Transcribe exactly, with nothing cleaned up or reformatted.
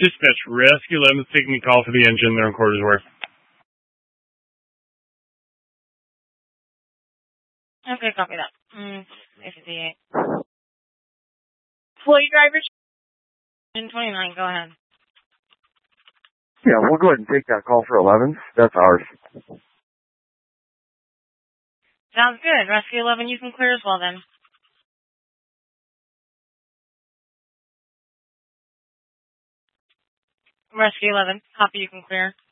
Dispatch, Rescue eleven taking a call for the engine. They're in quarters where. Okay, copy that. Mm, fifty-eight. Floyd drivers, engine twenty-nine, go ahead. Yeah, we'll go ahead and take that call for eleven. That's ours. Sounds good. Rescue eleven, you can clear as well then. Rescue eleven, copy, you can clear.